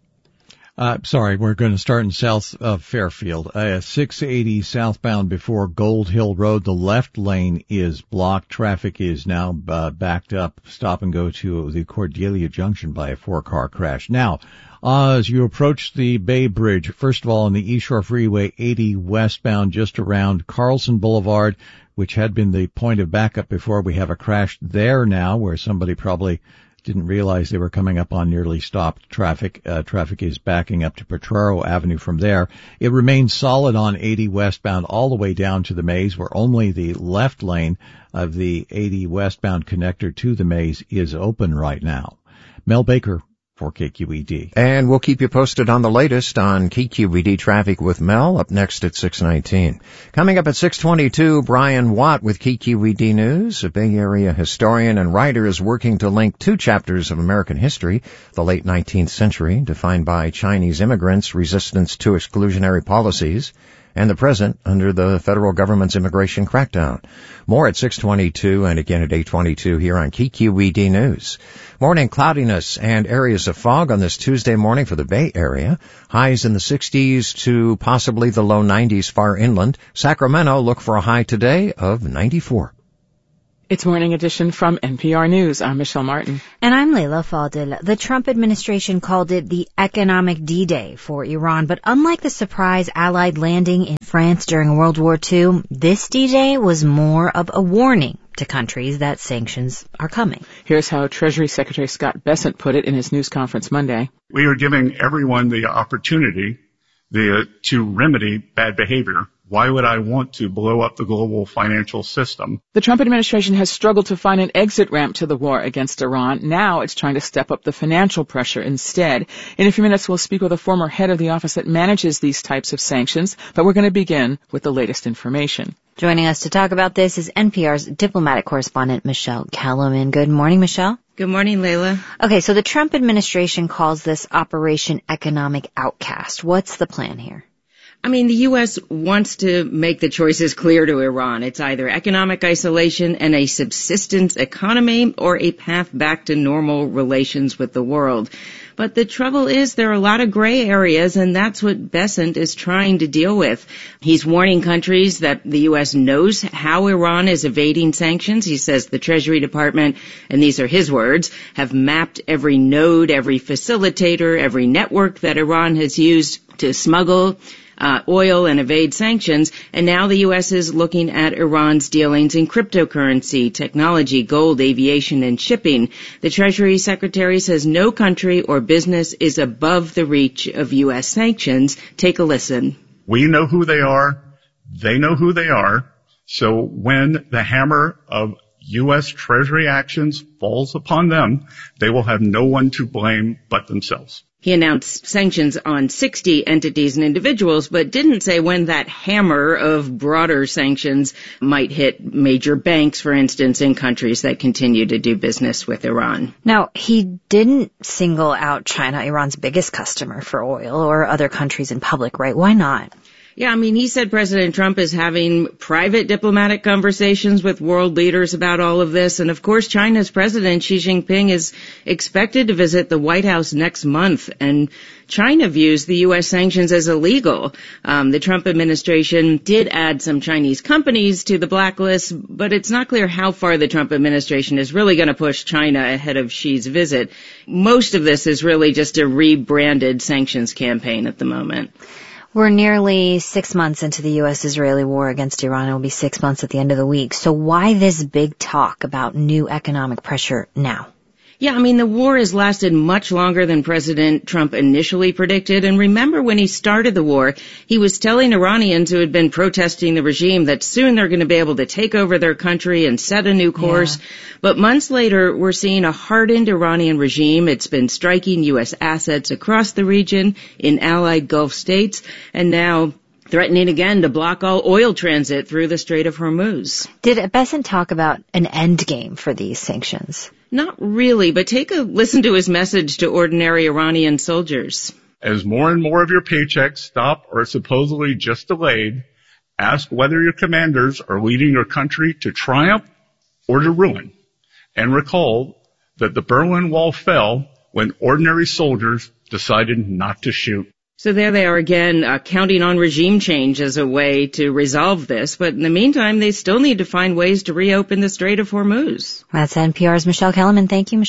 [SPEAKER 4] Uh, sorry, we're going to start in south of Fairfield. Uh, six eighty southbound before Gold Hill Road. The left lane is blocked. Traffic is now uh, backed up. Stop and go to the Cordelia Junction by a four-car crash. Now, uh, as you approach the Bay Bridge, first of all, on the East Shore Freeway eighty westbound, just around Carlson Boulevard, which had been the point of backup before, we have a crash there now where somebody probably didn't realize they were coming up on nearly stopped traffic. Uh, traffic is backing up to Potrero Avenue from there. It remains solid on eighty westbound all the way down to the Maze, where only the left lane of the eighty westbound connector to the Maze is open right now. Mel Baker for K Q E D.
[SPEAKER 3] And we'll keep you posted on the latest on K Q E D Traffic with Mel up next at six nineteen. Coming up at six twenty-two, Brian Watt with K Q E D News. A Bay Area historian and writer is working to link two chapters of American history, the late nineteenth century, defined by Chinese immigrants' resistance to exclusionary policies, and the present under the federal government's immigration crackdown. More at six twenty-two and again at eight twenty-two here on K Q E D News. Morning cloudiness and areas of fog on this Tuesday morning for the Bay Area. Highs in the sixties to possibly the low nineties far inland. Sacramento, look for a high today of ninety-four.
[SPEAKER 12] It's Morning Edition from N P R News. I'm Michelle Martin.
[SPEAKER 2] And I'm Leila Fadil. The Trump administration called it the economic D-Day for Iran, but unlike the surprise Allied landing in France during World War Two, this D-Day was more of a warning to countries that sanctions are coming.
[SPEAKER 12] Here's how Treasury Secretary Scott Bessent put it in his news conference Monday.
[SPEAKER 6] We are giving everyone the opportunity the, to remedy bad behavior. Why would I want to blow up the global financial system?
[SPEAKER 12] The Trump administration has struggled to find an exit ramp to the war against Iran. Now it's trying to step up the financial pressure instead. In a few minutes, we'll speak with a former head of the office that manages these types of sanctions, but we're going to begin with the latest information.
[SPEAKER 2] Joining us to talk about this is N P R's diplomatic correspondent, Michelle Kellerman. Good morning, Michelle.
[SPEAKER 7] Good morning, Layla.
[SPEAKER 2] Okay, so the Trump administration calls this Operation Economic Outcast. What's the plan here?
[SPEAKER 7] I mean, the U S wants to make the choices clear to Iran. It's either economic isolation and a subsistence economy or a path back to normal relations with the world. But the trouble is there are a lot of gray areas, and that's what Bessent is trying to deal with. He's warning countries that the U S knows how Iran is evading sanctions. He says the Treasury Department, and these are his words, have mapped every node, every facilitator, every network that Iran has used to smuggle Uh, oil and evade sanctions, and now the U S is looking at Iran's dealings in cryptocurrency, technology, gold, aviation, and shipping. The Treasury Secretary says no country or business is above the reach of U S sanctions. Take a listen.
[SPEAKER 6] We know who they are. They know who they are. So when the hammer of U S Treasury actions falls upon them, they will have no one to blame but themselves.
[SPEAKER 7] He announced sanctions on sixty entities and individuals, but didn't say when that hammer of broader sanctions might hit major banks, for instance, in countries that continue to do business with Iran.
[SPEAKER 2] Now, he didn't single out China, Iran's biggest customer, for oil or other countries in public, right? Why not?
[SPEAKER 7] Yeah, I mean, he said President Trump is having private diplomatic conversations with world leaders about all of this. And of course, China's President Xi Jinping is expected to visit the White House next month. And China views the U S sanctions as illegal. Um, the Trump administration did add some Chinese companies to the blacklist, but it's not clear how far the Trump administration is really going to push China ahead of Xi's visit. Most of this is really just a rebranded sanctions campaign at the moment.
[SPEAKER 2] We're nearly six months into the U S-Israeli war against Iran. It will be six months at the end of the week. So why this big talk about new economic pressure now?
[SPEAKER 7] Yeah, I mean, the war has lasted much longer than President Trump initially predicted. And remember when he started the war, he was telling Iranians who had been protesting the regime that soon they're going to be able to take over their country and set a new course. Yeah. But months later, we're seeing a hardened Iranian regime. It's been striking U S assets across the region in allied Gulf states, and now threatening again to block all oil transit through the Strait of Hormuz.
[SPEAKER 2] Did Bessent talk about an end game for these sanctions?
[SPEAKER 7] Not really, but take a listen to his message to ordinary Iranian soldiers.
[SPEAKER 6] As more and more of your paychecks stop or are supposedly just delayed, ask whether your commanders are leading your country to triumph or to ruin. And recall that the Berlin Wall fell when ordinary soldiers decided not to shoot.
[SPEAKER 7] So there they are again, uh, counting on regime change as a way to resolve this. But in the meantime, they still need to find ways to reopen the Strait of Hormuz.
[SPEAKER 2] That's N P R's Michelle Kellerman. Thank you, Michelle.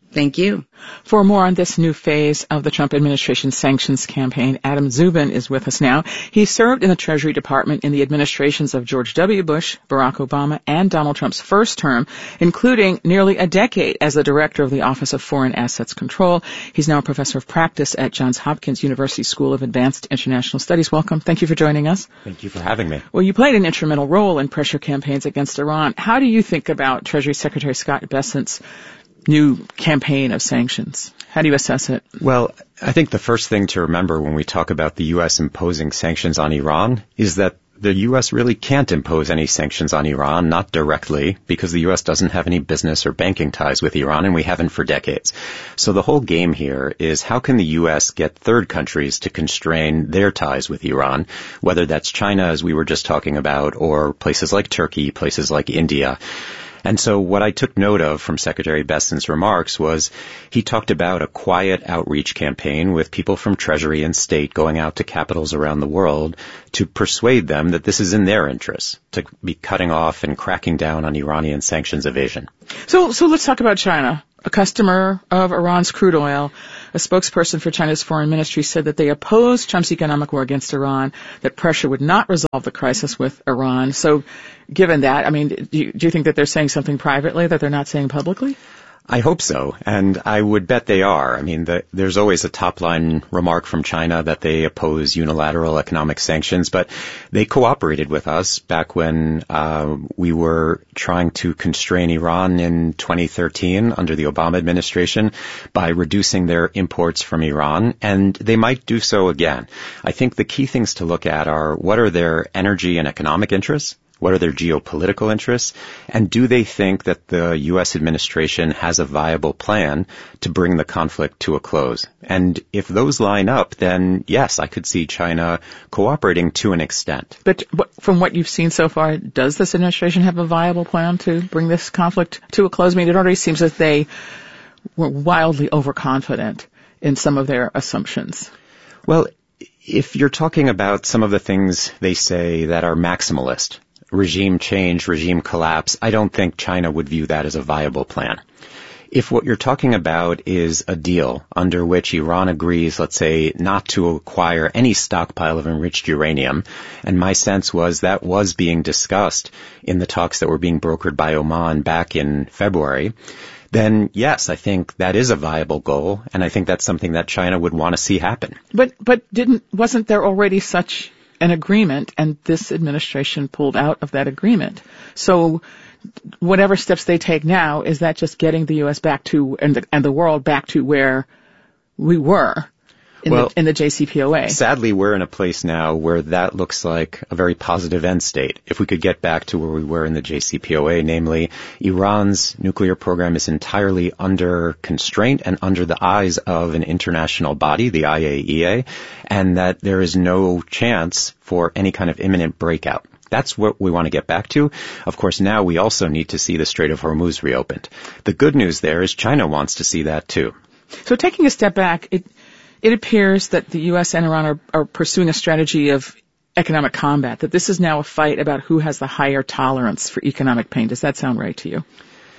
[SPEAKER 7] Thank you.
[SPEAKER 12] For more on this new phase of the Trump administration's sanctions campaign, Adam Zubin is with us now. He served in the Treasury Department in the administrations of George W. Bush, Barack Obama, and Donald Trump's first term, including nearly a decade as the director of the Office of Foreign Assets Control. He's now a professor of practice at Johns Hopkins University School of Advanced International Studies. Welcome. Thank you for joining us.
[SPEAKER 18] Thank you for having me.
[SPEAKER 12] Well, you played an instrumental role in pressure campaigns against Iran. How do you think about Treasury Secretary Scott Bessent's new campaign of sanctions? How do you assess it?
[SPEAKER 18] Well, I think the first thing to remember when we talk about the U S imposing sanctions on Iran is that the U S really can't impose any sanctions on Iran, not directly, because the U S doesn't have any business or banking ties with Iran, and we haven't for decades. So the whole game here is how can the U S get third countries to constrain their ties with Iran, whether that's China, as we were just talking about, or places like Turkey, places like India. And so what I took note of from Secretary Bessent's remarks was he talked about a quiet outreach campaign with people from Treasury and State going out to capitals around the world to persuade them that this is in their interests, to be cutting off and cracking down on Iranian sanctions evasion.
[SPEAKER 12] So, so let's talk about China. A customer of Iran's crude oil, a spokesperson for China's foreign ministry said that they oppose Trump's economic war against Iran, that pressure would not resolve the crisis with Iran. So given that, I mean, do you, do you think that they're saying something privately that they're not saying publicly?
[SPEAKER 18] I hope so, and I would bet they are. I mean, the, there's always a top-line remark from China that they oppose unilateral economic sanctions, but they cooperated with us back when uh, we were trying to constrain Iran in twenty thirteen under the Obama administration by reducing their imports from Iran, and they might do so again. I think the key things to look at are what are their energy and economic interests? What are their geopolitical interests? And do they think that the U S administration has a viable plan to bring the conflict to a close? And if those line up, then yes, I could see China cooperating to an extent.
[SPEAKER 12] But from what you've seen so far, does this administration have a viable plan to bring this conflict to a close? I mean, it already seems that they were wildly overconfident in some of their assumptions.
[SPEAKER 18] Well, if you're talking about some of the things they say that are maximalist, regime change, regime collapse, I don't think China would view that as a viable plan. If what you're talking about is a deal under which Iran agrees, let's say, not to acquire any stockpile of enriched uranium, and my sense was that was being discussed in the talks that were being brokered by Oman back in February, then yes, I think that is a viable goal, and I think that's something that China would want to see happen.
[SPEAKER 12] But but didn't wasn't there already such an agreement, and this administration pulled out of that agreement? So whatever steps they take now, is that just getting the U S back to, and the, and the world back to where we were in,
[SPEAKER 18] well,
[SPEAKER 12] the, in the J C P O A?
[SPEAKER 18] Sadly, we're in a place now where that looks like a very positive end state. If we could get back to where we were in the J C P O A, namely, Iran's nuclear program is entirely under constraint and under the eyes of an international body, the I A E A, and that there is no chance for any kind of imminent breakout. That's what we want to get back to. Of course, now we also need to see the Strait of Hormuz reopened. The good news there is China wants to see that too.
[SPEAKER 12] So taking a step back, it It appears that the U S and Iran are, are pursuing a strategy of economic combat, that this is now a fight about who has the higher tolerance for economic pain. Does that sound right to you?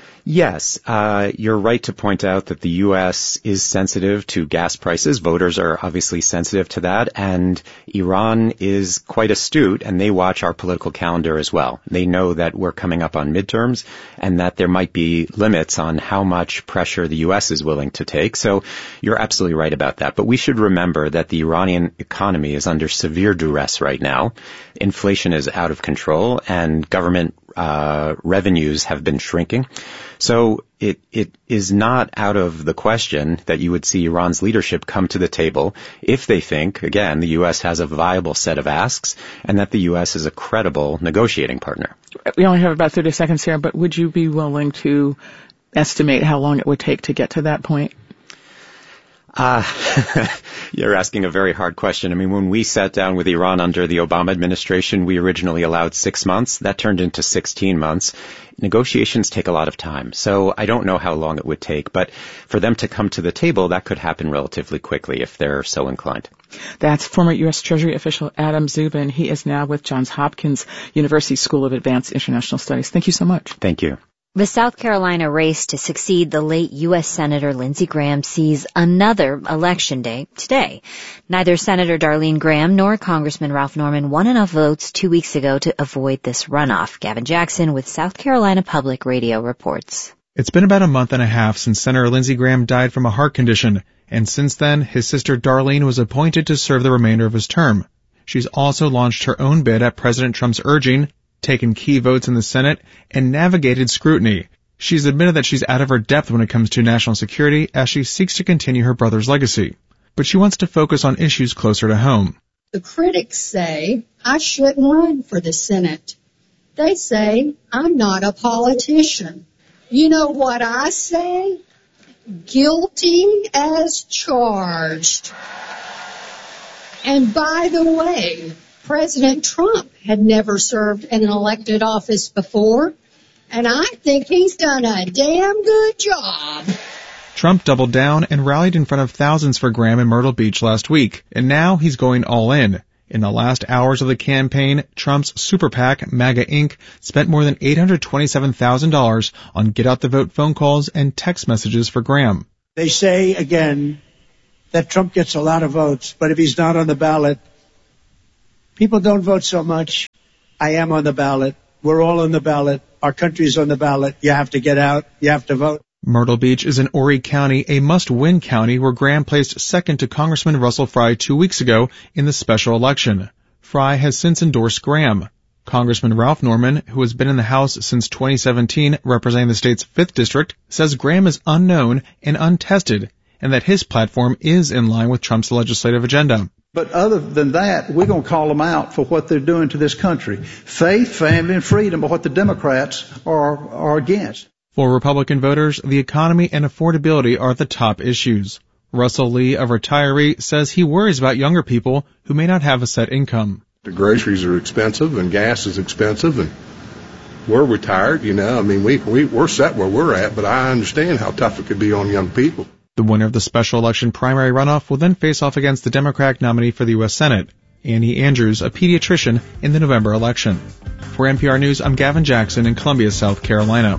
[SPEAKER 18] Yes, uh, you're right to point out that the U S is sensitive to gas prices. Voters are obviously sensitive to that, and Iran is quite astute, and they watch our political calendar as well. They know that we're coming up on midterms, and that there might be limits on how much pressure the U S is willing to take. So you're absolutely right about that. But we should remember that the Iranian economy is under severe duress right now. Inflation is out of control, and government uh revenues have been shrinking. So it it is not out of the question that you would see Iran's leadership come to the table if they think, again, the U S has a viable set of asks and that the U S is a credible negotiating partner.
[SPEAKER 12] We only have about thirty seconds here, but would you be willing to estimate how long it would take to get to that point?
[SPEAKER 18] Uh, you're asking a very hard question. I mean, when we sat down with Iran under the Obama administration, we originally allowed six months. That turned into sixteen months. Negotiations take a lot of time, so I don't know how long it would take. But for them to come to the table, that could happen relatively quickly if they're so inclined.
[SPEAKER 12] That's former U S Treasury official Adam Zubin. He is now with Johns Hopkins University School of Advanced International Studies. Thank you so much.
[SPEAKER 18] Thank you.
[SPEAKER 2] The South Carolina race to succeed the late U S Senator Lindsey Graham sees another election day today. Neither Senator Darlene Graham nor Congressman Ralph Norman won enough votes two weeks ago to avoid this runoff. Gavin Jackson with South Carolina Public Radio reports.
[SPEAKER 19] It's been about a month and a half since Senator Lindsey Graham died from a heart condition, and since then, his sister Darlene was appointed to serve the remainder of his term. She's also launched her own bid at President Trump's urging, taken key votes in the Senate, and navigated scrutiny. She's admitted that she's out of her depth when it comes to national security as she seeks to continue her brother's legacy. But she wants to focus on issues closer to home.
[SPEAKER 20] The critics say I shouldn't run for the Senate. They say I'm not a politician. You know what I say? Guilty as charged. And by the way, President Trump had never served in an elected office before, and I think he's done a damn good job.
[SPEAKER 19] Trump doubled down and rallied in front of thousands for Graham in Myrtle Beach last week, and now he's going all in. In the last hours of the campaign, Trump's super PAC, MAGA Incorporated, spent more than eight hundred twenty-seven thousand dollars on get-out-the-vote phone calls and text messages for Graham.
[SPEAKER 21] They say, again, that Trump gets a lot of votes, but if he's not on the ballot, people don't vote so much. I am on the ballot. We're all on the ballot. Our country's on the ballot. You have to get out. You have to vote.
[SPEAKER 19] Myrtle Beach is in Horry County, a must-win county where Graham placed second to Congressman Russell Fry two weeks ago in the special election. Fry has since endorsed Graham. Congressman Ralph Norman, who has been in the House since twenty seventeen representing the state's fifth District, says Graham is unknown and untested, and that his platform is in line with Trump's legislative agenda.
[SPEAKER 22] But other than that, we're going to call them out for what they're doing to this country. Faith, family, and freedom are what the Democrats are, are against.
[SPEAKER 19] For Republican voters, the economy and affordability are the top issues. Russell Lee, a retiree, says he worries about younger people who may not have a set income.
[SPEAKER 23] The groceries are expensive and gas is expensive, and we're retired, you know. I mean, we, we, we're set where we're at, but I understand how tough it could be on young people.
[SPEAKER 19] The winner of the special election primary runoff will then face off against the Democratic nominee for the U S Senate, Annie Andrews, a pediatrician, in the November election. For N P R News, I'm Gavin Jackson in Columbia, South Carolina.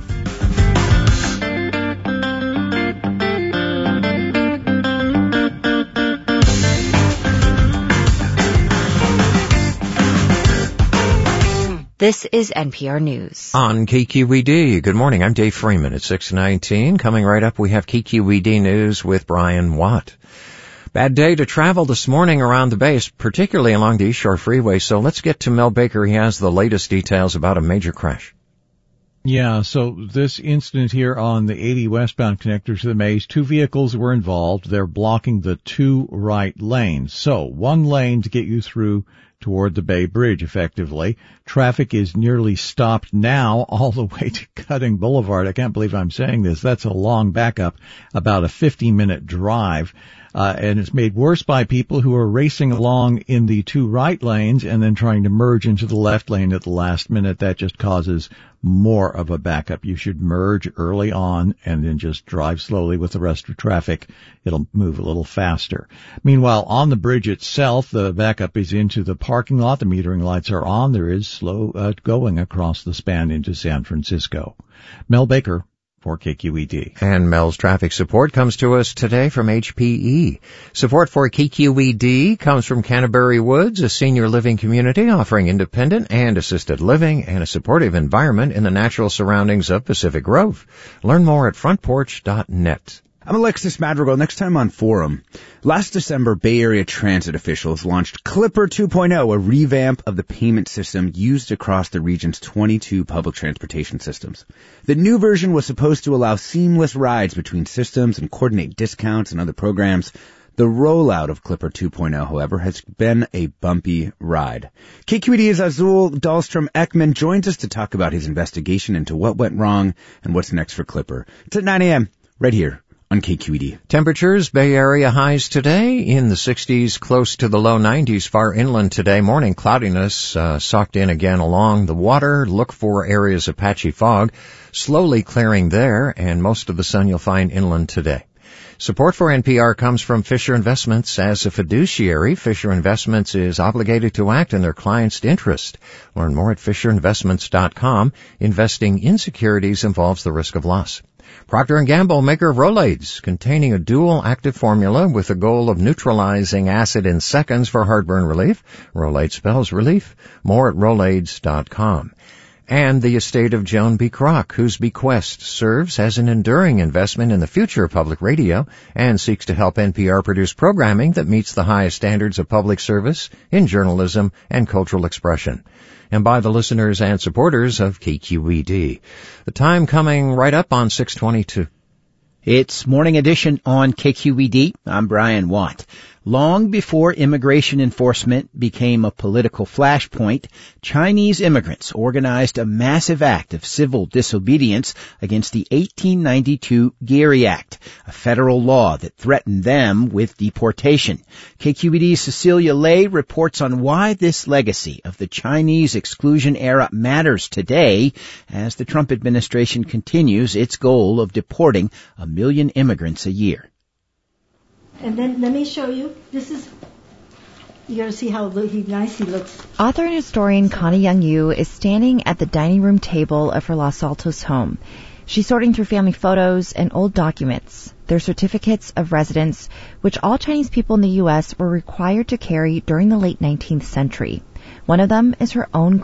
[SPEAKER 2] This is N P R News.
[SPEAKER 3] On K Q E D, good morning. I'm Dave Freeman at six nineteen. Coming right up, we have K Q E D News with Brian Watt. Bad day to travel this morning around the base, particularly along the East Shore Freeway. So let's get to Mel Baker. He has the latest details about a major crash.
[SPEAKER 4] Yeah, so this incident here on the eighty westbound connector to the Maze, two vehicles were involved. They're blocking the two right lanes. So one lane to get you through toward the Bay Bridge, effectively. Traffic is nearly stopped now all the way to Cutting Boulevard. I can't believe I'm saying this. That's a long backup, about a fifty-minute drive. Uh, and it's made worse by people who are racing along in the two right lanes and then trying to merge into the left lane at the last minute. That just causes more of a backup. You should merge early on and then just drive slowly with the rest of traffic. It'll move a little faster. Meanwhile, on the bridge itself, the backup is into the parking lot. The metering lights are on. There is slow uh, going across the span into San Francisco. Mel Baker for K Q E D.
[SPEAKER 3] And Mel's traffic support comes to us today from H P E. Support for K Q E D comes from Canterbury Woods, a senior living community offering independent and assisted living and a supportive environment in the natural surroundings of Pacific Grove. Learn more at front porch dot net.
[SPEAKER 9] I'm Alexis Madrigal. Next time on Forum. Last December, Bay Area transit officials launched Clipper two point oh, a revamp of the payment system used across the region's twenty-two public transportation systems. The new version was supposed to allow seamless rides between systems and coordinate discounts and other programs. The rollout of Clipper two point oh, however, has been a bumpy ride. K Q E D's Azul Dahlstrom-Ekman joins us to talk about his investigation into what went wrong and what's next for Clipper. It's at nine a.m. right here on K Q E D.
[SPEAKER 3] Temperatures, Bay Area highs today in the sixties, close to the low nineties. Far inland today, morning cloudiness uh, socked in again along the water. Look for areas of patchy fog, slowly clearing there, and most of the sun you'll find inland today. Support for N P R comes from Fisher Investments. As a fiduciary, Fisher Investments is obligated to act in their clients' interest. Learn more at fisher investments dot com. Investing in securities involves the risk of loss. Procter and Gamble, maker of Rolaids, containing a dual active formula with the goal of neutralizing acid in seconds for heartburn relief. Rolaids spells relief. More at rolaids dot com. And the estate of Joan B. Kroc, whose bequest serves as an enduring investment in the future of public radio and seeks to help N P R produce programming that meets the highest standards of public service in journalism and cultural expression. And by the listeners and supporters of K Q E D. The time coming right up on six twenty-two.
[SPEAKER 9] It's Morning Edition on K Q E D. I'm Brian Watt. Long before immigration enforcement became a political flashpoint, Chinese immigrants organized a massive act of civil disobedience against the eighteen ninety-two Gary Act, a federal law that threatened them with deportation. K Q E D's Cecilia Lay reports on why this legacy of the Chinese exclusion era matters today as the Trump administration continues its goal of deporting a million immigrants a year.
[SPEAKER 1] And then let me show you. This is, you got to see how he, nice he looks.
[SPEAKER 5] Author and historian Connie Young Yu is standing at the dining room table of her Los Altos home. She's sorting through family photos and old documents. They're certificates of residence, which all Chinese people in the U S were required to carry during the late nineteenth century. One of them is her own